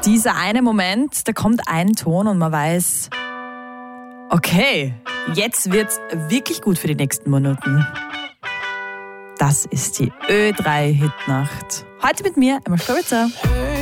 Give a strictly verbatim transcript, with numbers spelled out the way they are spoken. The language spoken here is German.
dieser eine Moment, da kommt ein Ton und man weiß, okay, jetzt wird's wirklich gut für die nächsten Minuten. Das ist die Ö drei Hitnacht. Heute mit mir, Emma Stolzer.